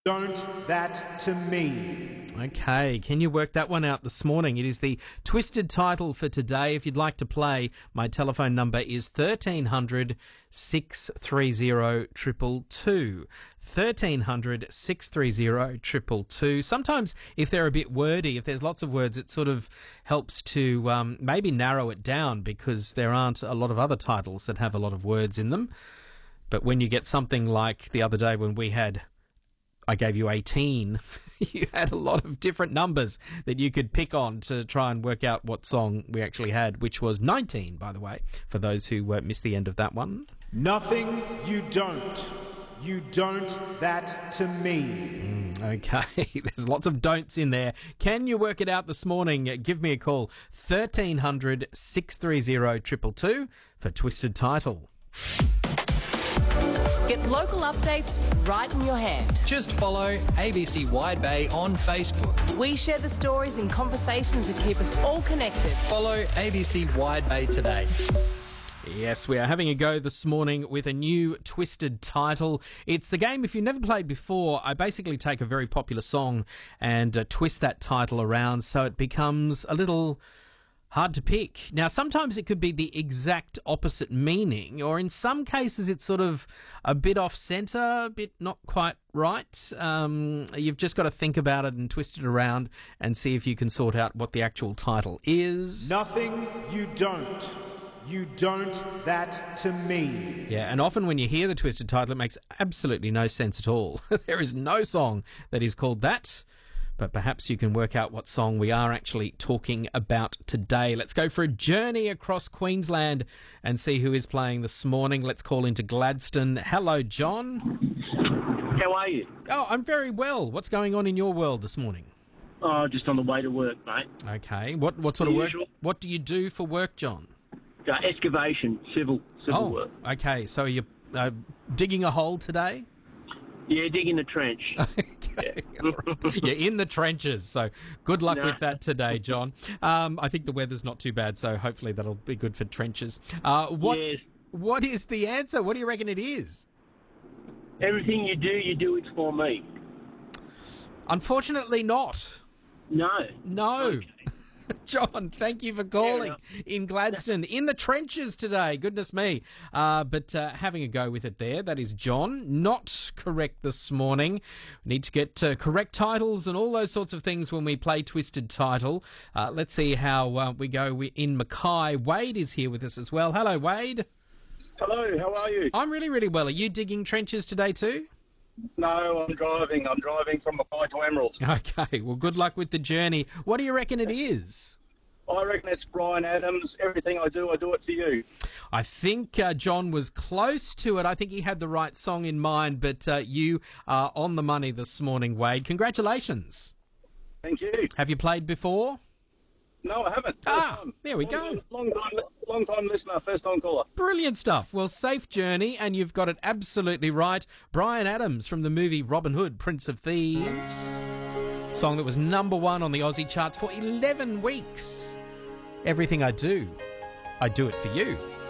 Don't that to me. Okay, can you work that one out this morning? It is the twisted title for today. If you'd like to play, my telephone number is 1300 630 222. 1300 630 222. Sometimes if they're a bit wordy, if there's lots of words, it sort of helps to maybe narrow it down because there aren't a lot of other titles that have a lot of words in them. But when you get something like the other day when I gave you 18. You had a lot of different numbers that you could pick on to try and work out what song we actually had, which was 19, by the way, for those who missed the end of that one. Nothing you don't. You don't that to me. Okay, there's lots of don'ts in there. Can you work it out this morning? Give me a call, 1300 630 222 for Twisted Title. Get local updates right in your hand. Just follow ABC Wide Bay on Facebook. We share the stories and conversations that keep us all connected. Follow ABC Wide Bay today. Yes, we are having a go this morning with a new Twisted Title. It's the game, if you've never played before, I basically take a very popular song and twist that title around so it becomes a little hard to pick. Now, sometimes it could be the exact opposite meaning, or in some cases it's sort of a bit off-centre, a bit not quite right. You've just got to think about it and twist it around and see if you can sort out what the actual title is. Nothing you don't. You don't that to me. Yeah, and often when you hear the twisted title, it makes absolutely no sense at all. There is no song that is called that. But perhaps you can work out what song we are actually talking about today. Let's go for a journey across Queensland and see who is playing this morning. Let's call into Gladstone. Hello, John. How are you? Oh, I'm very well. What's going on in your world this morning? Oh, just on the way to work, mate. Okay. What sort of work? Usual. What do you do for work, John? Excavation, civil work. Okay. So you're digging a hole today? Yeah, digging the trench. Okay. You're in the trenches, so good luck with that today, John. I think the weather's not too bad, so hopefully that'll be good for trenches. Yes. What is the answer? What do you reckon it is? Everything you do it for me. Unfortunately not. No. Okay. John, thank you for calling in Gladstone. In the trenches today, goodness me. But having a go with it there, that is John. Not correct this morning. We need to get correct titles and all those sorts of things when we play Twisted Title. Let's see how we go in Mackay. Wade is here with us as well. Hello, Wade. Hello, how are you? I'm really, really well. Are you digging trenches today too? No, I'm driving. I'm driving from Mackay to Emerald. Okay, well, good luck with the journey. What do you reckon it is? I reckon it's Bryan Adams. Everything I do it for you. I think John was close to it. I think he had the right song in mind, but you are on the money this morning, Wade. Congratulations. Thank you. Have you played before? No, I haven't. First time. There we go. Long time listener, first time caller. Brilliant stuff. Well, safe journey, and you've got it absolutely right. Bryan Adams from the movie Robin Hood, Prince of Thieves. Song that was number one on the Aussie charts for 11 weeks. Everything I do it for you.